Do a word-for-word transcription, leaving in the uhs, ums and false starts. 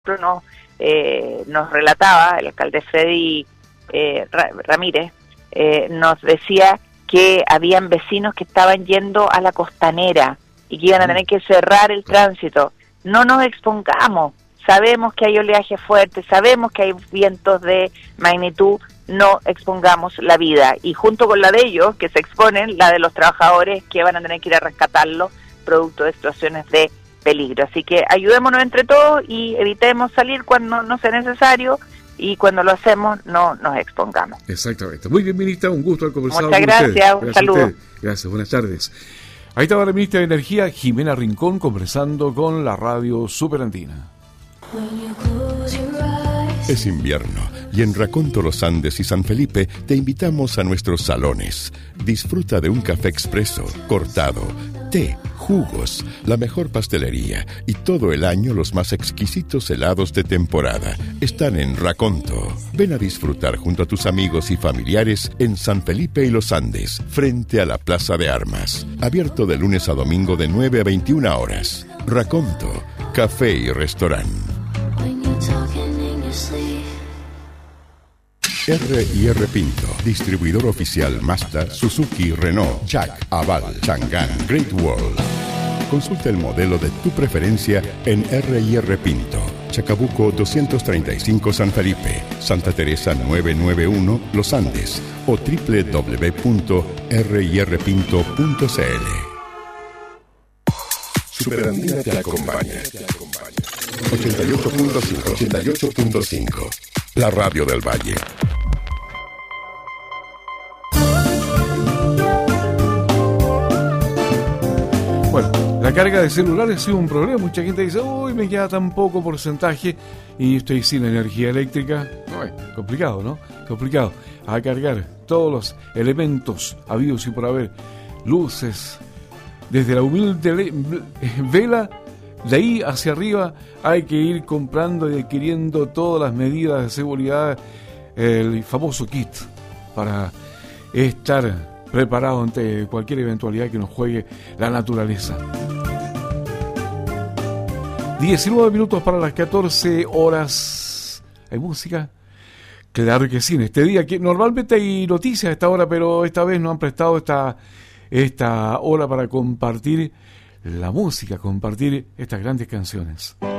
nos, eh, nos relataba, el alcalde Freddy eh, Ramírez, eh, nos decía que habían vecinos que estaban yendo a la costanera y que iban a tener que cerrar el tránsito. No nos expongamos, sabemos que hay oleaje fuerte, sabemos que hay vientos de magnitud, no expongamos la vida. Y junto con la de ellos, que se exponen, la de los trabajadores que van a tener que ir a rescatarlo, producto de situaciones de peligro. Así que ayudémonos entre todos y evitemos salir cuando no sea necesario, y cuando lo hacemos no nos expongamos. Exactamente. Muy bien, ministra, un gusto haber conversado Muchas con gracias, usted. un Gracias saludo. Gracias, buenas tardes. Ahí estaba la ministra de Energía, Jimena Rincón, conversando con la radio Superandina. Es invierno y en Raconto, Los Andes y San Felipe te invitamos a nuestros salones. Disfruta de un café expreso, cortado, té, jugos, la mejor pastelería y todo el año los más exquisitos helados de temporada. Están en Raconto. Ven a disfrutar junto a tus amigos y familiares en San Felipe y Los Andes, frente a la Plaza de Armas. Abierto de lunes a domingo de nueve a veintiuna horas. Raconto, café y restaurante. R y R Pinto, distribuidor oficial Mazda, Suzuki, Renault, Jack, Aval, Chang'an, Great Wall. Consulta el modelo de tu preferencia en R y R Pinto, Chacabuco doscientos treinta y cinco San Felipe, Santa Teresa novecientos noventa y uno Los Andes o doble u doble u doble u punto r y r pinto punto c l. Superandina te acompaña. ochenta y ocho punto cinco, ochenta y ocho punto cinco. La radio del Valle. Bueno, la carga de celulares ha sido un problema. Mucha gente dice, uy, me queda tan poco porcentaje y estoy sin energía eléctrica. Uy, complicado, ¿no? Complicado. A cargar todos los elementos habidos y por haber. Luces, desde la humilde le- vela, de ahí hacia arriba hay que ir comprando y adquiriendo todas las medidas de seguridad, el famoso kit, para estar preparado ante cualquier eventualidad que nos juegue la naturaleza. diecinueve minutos para las catorce horas. ¿Hay música? Claro que sí, en este día, que normalmente hay noticias a esta hora, pero esta vez nos han prestado esta, esta hora para compartir la música, compartir estas grandes canciones.